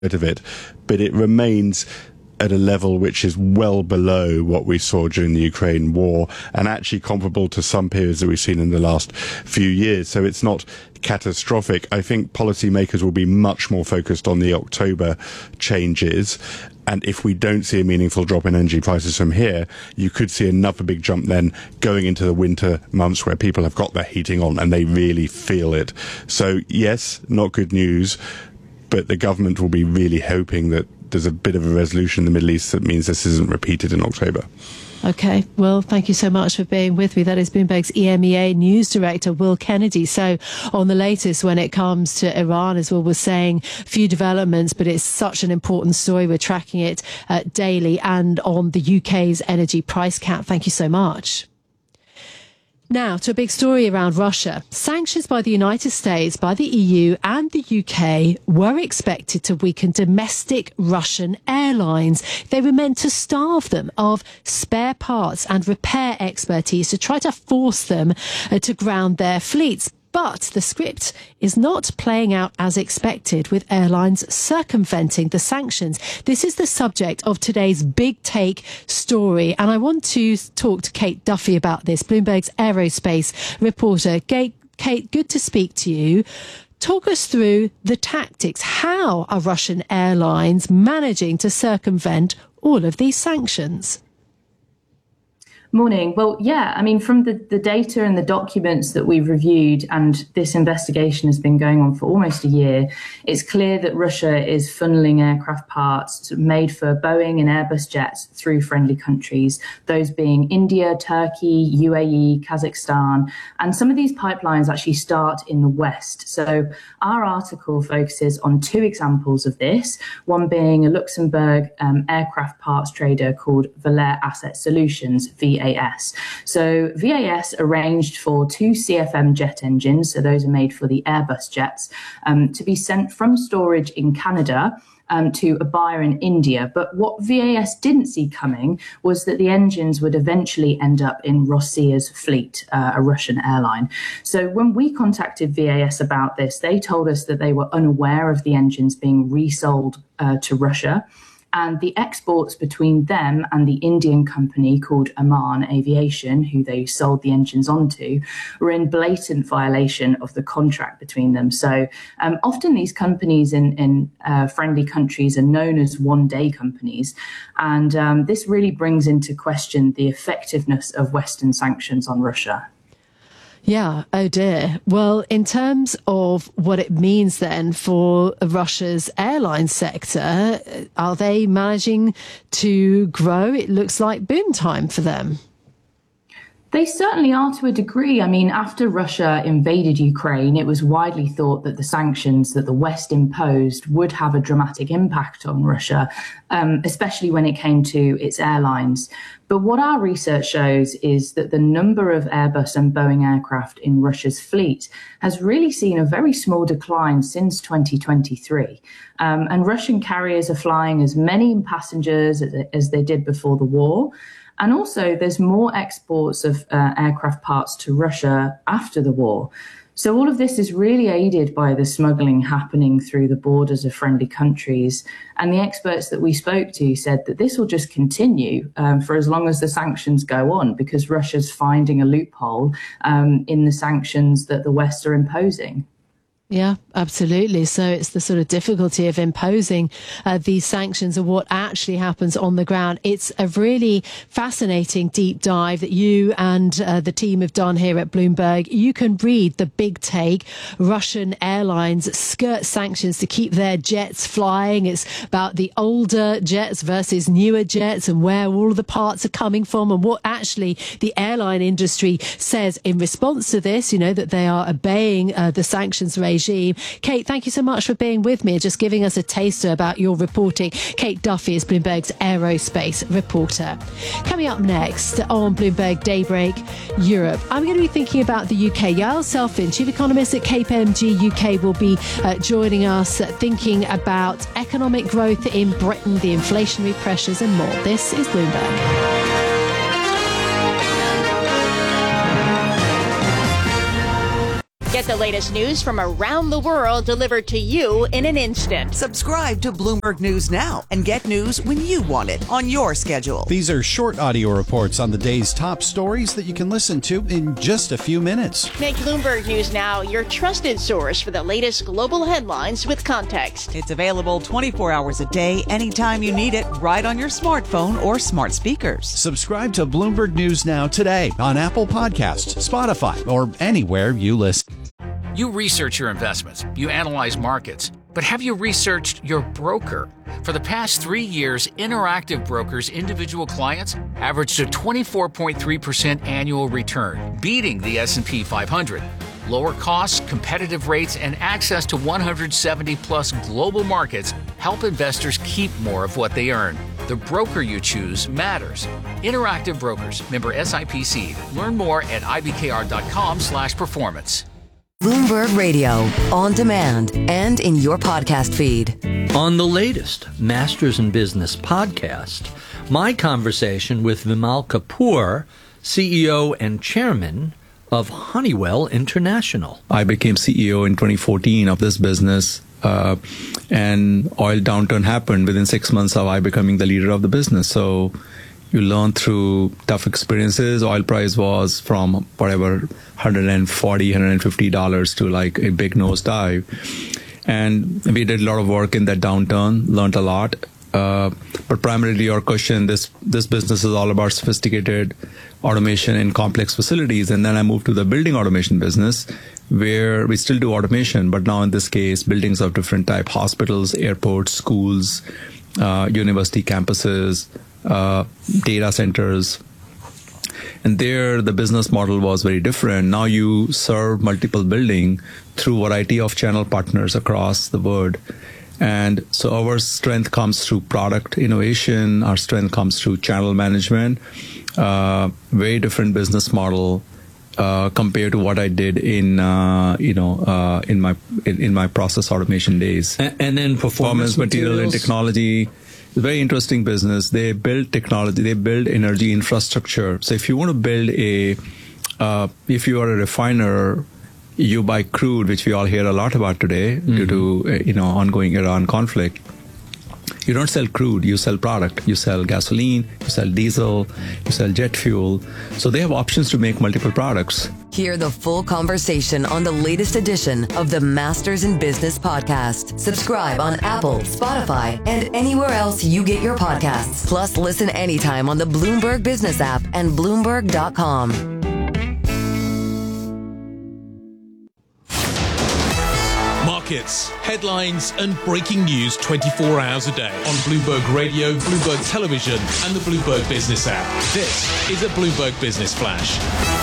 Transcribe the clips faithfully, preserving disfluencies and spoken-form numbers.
of it, but it remains at a level which is well below what we saw during the Ukraine war, and actually comparable to some periods that we've seen in the last few years. So it's not catastrophic. I think policymakers will be much more focused on the October changes. And if we don't see a meaningful drop in energy prices from here, you could see another big jump then going into the winter months where people have got their heating on and they really feel it. So yes, not good news, but the government will be really hoping that there's a bit of a resolution in the Middle East that means this isn't repeated in October. Okay, well, thank you so much for being with me. That is Bloomberg's E M E A News Director, Will Kennedy. So on the latest when it comes to Iran, as Will was saying, few developments, but it's such an important story. We're tracking it uh, daily, and on the U K's energy price cap. Thank you so much. Now, to a big story around Russia. Sanctions by the United States, by the E U and the U K were expected to weaken domestic Russian airlines. They were meant to starve them of spare parts and repair expertise to try to force them uh, to ground their fleets. But the script is not playing out as expected, with airlines circumventing the sanctions. This is the subject of today's Big Take story. And I want to talk to Kate Duffy about this, Bloomberg's aerospace reporter. Kate, Kate, good to speak to you. Talk us through the tactics. How are Russian airlines managing to circumvent all of these sanctions? Morning. Well, yeah, I mean, from the, the data and the documents that we've reviewed, and this investigation has been going on for almost a year, it's clear that Russia is funneling aircraft parts made for Boeing and Airbus jets through friendly countries, those being India, Turkey, U A E, Kazakhstan, and some of these pipelines actually start in the West. So our article focuses on two examples of this, one being a Luxembourg um, aircraft parts trader called Valer Asset Solutions, V A S. So V A S arranged for two C F M jet engines, so those are made for the Airbus jets, um, to be sent from storage in Canada um, to a buyer in India. But what V A S didn't see coming was that the engines would eventually end up in Rossiya's fleet, uh, a Russian airline. So when we contacted V A S about this, they told us that they were unaware of the engines being resold uh, to Russia. And the exports between them and the Indian company called Aman Aviation, who they sold the engines onto, were in blatant violation of the contract between them. So um, often these companies in, in uh, friendly countries are known as one-day companies. And um, this really brings into question the effectiveness of Western sanctions on Russia. Yeah, oh dear. Well, in terms of what it means then for Russia's airline sector, are they managing to grow? It looks like boom time for them. They certainly are to a degree. I mean, after Russia invaded Ukraine, it was widely thought that the sanctions that the West imposed would have a dramatic impact on Russia, um, especially when it came to its airlines. But what our research shows is that the number of Airbus and Boeing aircraft in Russia's fleet has really seen a very small decline since twenty twenty-three. Um, and Russian carriers are flying as many passengers as, as they did before the war. And also, there's more exports of uh, aircraft parts to Russia after the war. So all of this is really aided by the smuggling happening through the borders of friendly countries. And the experts that we spoke to said that this will just continue um, for as long as the sanctions go on, because Russia's finding a loophole um, in the sanctions that the West are imposing. Yeah, absolutely. So it's the sort of difficulty of imposing uh, these sanctions and what actually happens on the ground. It's a really fascinating deep dive that you and uh, the team have done here at Bloomberg. You can read the Big Take. Russian airlines skirt sanctions to keep their jets flying. It's about the older jets versus newer jets and where all of the parts are coming from and what actually the airline industry says in response to this, you know, that they are obeying uh, the sanctions regime. Kate, thank you so much for being with me and just giving us a taster about your reporting. Kate Duffy is Bloomberg's aerospace reporter. Coming up next on Bloomberg Daybreak Europe, I'm going to be thinking about the U K. Yael Selfin, chief economist at K P M G U K, will be uh, joining us uh, thinking about economic growth in Britain, the inflationary pressures and more. This is Bloomberg. Get the latest news from around the world delivered to you in an instant. Subscribe to Bloomberg News now and get news when you want it on your schedule. These are short audio reports on the day's top stories that you can listen to in just a few minutes. Make Bloomberg News Now your trusted source for the latest global headlines with context. It's available twenty-four hours a day, anytime you need it, right on your smartphone or smart speakers. Subscribe to Bloomberg News Now today on Apple Podcasts, Spotify, or anywhere you listen. You research your investments, you analyze markets, but have you researched your broker? For the past three years, Interactive Brokers' individual clients averaged a twenty-four point three percent annual return, beating the S and P five hundred. Lower costs, competitive rates, and access to one hundred seventy plus global markets help investors keep more of what they earn. The broker you choose matters. Interactive Brokers, member S I P C. Learn more at I B K R dot com slash performance. Bloomberg Radio, on demand and in your podcast feed. On the latest Masters in Business podcast, my conversation with Vimal Kapur, C E O and chairman of Honeywell International. I became C E O in twenty fourteen of this business, uh, and oil downturn happened within six months of I becoming the leader of the business. So you learn through tough experiences. Oil price was from whatever one hundred forty dollars, one hundred fifty dollars to like a big nosedive. And we did a lot of work in that downturn, learned a lot. Uh, but primarily your question, this this business is all about sophisticated automation in complex facilities. And then I moved to the building automation business, where we still do automation, but now in this case, buildings of different type, hospitals, airports, schools, uh, university campuses, uh, data centers. And there, the business model was very different. Now you serve multiple building through a variety of channel partners across the world. And so our strength comes through product innovation. Our strength comes through channel management. Uh, very different business model uh, compared to what I did in, uh, you know, uh, in my in, in my process automation days. And, and then performance, performance material and technology. It's a very interesting business. They build technology. They build energy infrastructure. So if you want to build a, uh, if you are a refiner, you buy crude, which we all hear a lot about today mm-hmm. due to, uh, you know, ongoing Iran conflict. You don't sell crude, you sell product. You sell gasoline, you sell diesel, you sell jet fuel. So they have options to make multiple products. Hear the full conversation on the latest edition of the Masters in Business podcast. Subscribe on Apple, Spotify, and anywhere else you get your podcasts. Plus, listen anytime on the Bloomberg Business app and Bloomberg dot com. Markets, headlines, and breaking news twenty-four hours a day on Bloomberg Radio, Bloomberg Television, and the Bloomberg Business app. This is a Bloomberg Business Flash.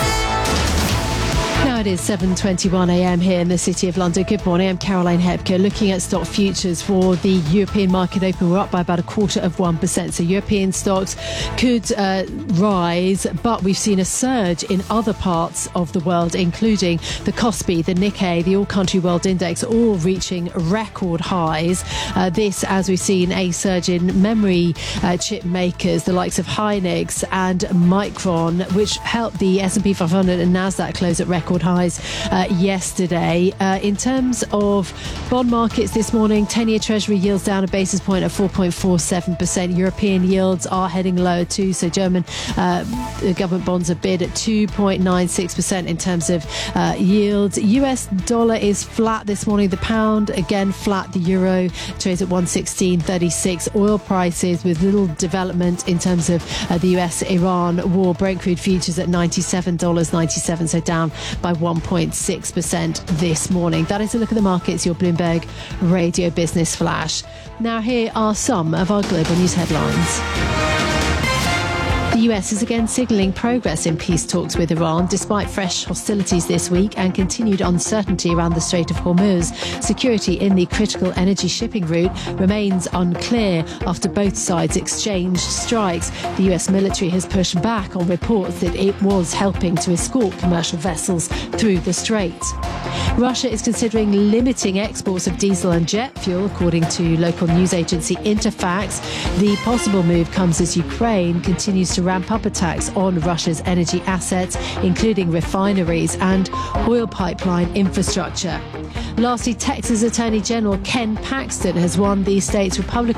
Now it is seven twenty-one a.m. here in the City of London. Good morning. I'm Caroline Hepker. Looking at stock futures for the European market open, we're up by about a quarter of one percent. So European stocks could uh, rise, but we've seen a surge in other parts of the world, including the Kospi, the Nikkei, the All Country World Index, all reaching record highs. Uh, this, as we've seen a surge in memory uh, chip makers, the likes of Hynix and Micron, which helped the S and P five hundred and NASDAQ close at record highs uh, yesterday. Uh, in terms of bond markets this morning, ten-year Treasury yields down a basis point at four point four seven percent. European yields are heading lower too. So German uh, government bonds are bid at two point nine six percent in terms of uh, yields. U S dollar is flat this morning. The pound again flat. The euro trades at one sixteen thirty-six. Oil prices with little development in terms of uh, the U S Iran war. Brent crude futures at ninety-seven dollars and ninety-seven cents, so down by one point six percent this morning. That is a look at the markets, your Bloomberg Radio Business Flash. Now here are some of our global news headlines. The U S is again signalling progress in peace talks with Iran, despite fresh hostilities this week and continued uncertainty around the Strait of Hormuz. Security in the critical energy shipping route remains unclear after both sides exchanged strikes. The U S military has pushed back on reports that it was helping to escort commercial vessels through the strait. Russia is considering limiting exports of diesel and jet fuel, according to local news agency Interfax. The possible move comes as Ukraine continues to ramp up attacks on Russia's energy assets, including refineries and oil pipeline infrastructure. Lastly, Texas Attorney General Ken Paxton has won the state's Republican